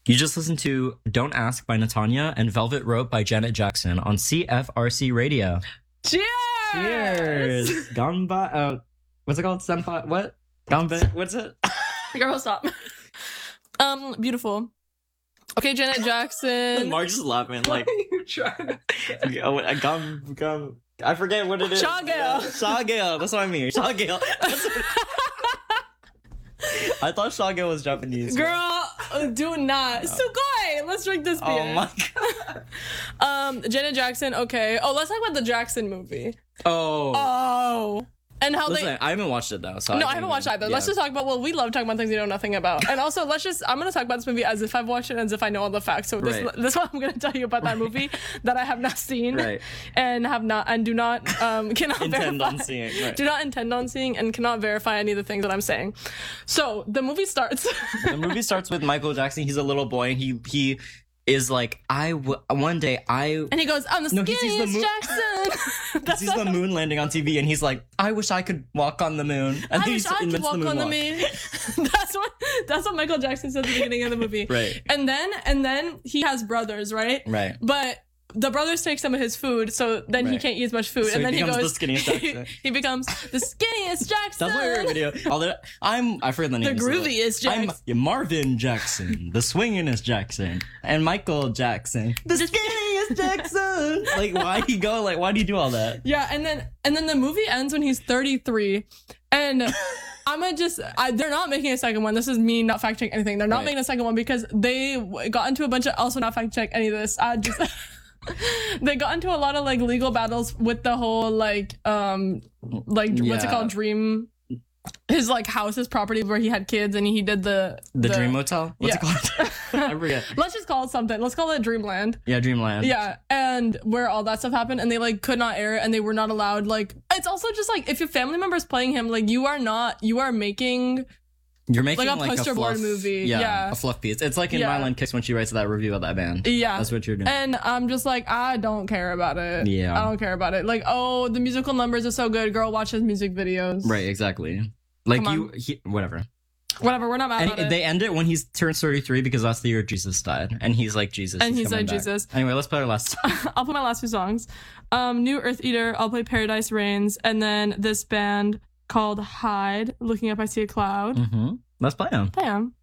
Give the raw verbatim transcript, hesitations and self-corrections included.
You just listened to Don't Ask by Natanya and Velvet Rope by Janet Jackson on C F R C Radio. Cheers! Cheers! Gamba, uh, what's it called? Senpai, what? Gamba, what's it? Girl, stop. Um, beautiful. Okay, Janet Jackson. Mark's just laughing like... What are you trying to Oh, gum, gum, I forget what it is. Shawgale. Shawgale, that's what I mean. Shawgale. I thought Shawgale was Japanese. Girl, do not. No. Sugoi! Let's drink this beer. Oh my god. um, Janet Jackson, okay. Oh, let's talk about the Jackson movie. Oh. Oh. And how Listen, they... I haven't watched it though. So no, I, I haven't watched either. Yeah. Let's just talk about, well, we love talking about things we know nothing about. And also, let's just, I'm going to talk about this movie as if I've watched it and as if I know all the facts. So this, right. this is what I'm going to tell you about that movie that I have not seen. Right. And have not, and do not, um, cannot intend verify. on seeing. Right. Do not intend on seeing and cannot verify any of the things that I'm saying. So the movie starts. The movie starts with Michael Jackson. He's a little boy and he, he, is like, I w- one day I... And he goes, I'm the no, skinniest he sees the moon- Jackson. He sees the moon landing on T V and he's like, I wish I could walk on the moon. And I wish I could walk the on the moon. that's what that's what Michael Jackson says at the beginning of the movie. Right. And then and then he has brothers, right? Right. But the brothers take some of his food, so then right. he can't eat as much food. So and then he, he becomes goes, the skinniest Jackson. he, he becomes the skinniest Jackson. That's my favorite video. Although I'm, I forget the name. The grooviest Jackson. I'm Marvin Jackson, the swingingest Jackson, and Michael Jackson, the skinniest Jackson. Like, why do you go? Like, why do you do all that? Yeah, and then and then the movie ends when he's thirty-three, and. I'm gonna just, I, they're not making a second one. This is me not fact checking anything. They're not right. making a second one because they got into a bunch of, also not fact check any of this. I just, they got into a lot of like legal battles with the whole like, um, like, yeah. what's it called? Dream, his like house, his property where he had kids and he did the... The, the Dream Motel? What's yeah. it called? I forget. Let's just call it something. Let's call it Dreamland. Yeah, Dreamland. Yeah, and where all that stuff happened and they like could not air it and they were not allowed like... It's also just like if your family member's playing him, like you are not... You are making... You're making like a like poster a fluff, board movie. Yeah, yeah. A fluff piece. It's like in yeah. Mylan Kicks when she writes that review about that band. Yeah. That's what you're doing. And I'm just like, I don't care about it. Yeah. I don't care about it. Like, oh, the musical numbers are so good. Girl, watch his music videos. Right, exactly. Like you, he, whatever. Whatever, we're not mad and about it. They end it when he's turns thirty-three because that's the year Jesus died. And he's like Jesus. And he's, he's like back. Jesus. Anyway, let's play our last song. I'll play my last few songs. Um, New Earth Eater, I'll play Paradise Reigns, and then this band called Hyde, Looking Up I See a Cloud. Mm-hmm. Let's play them. Play them.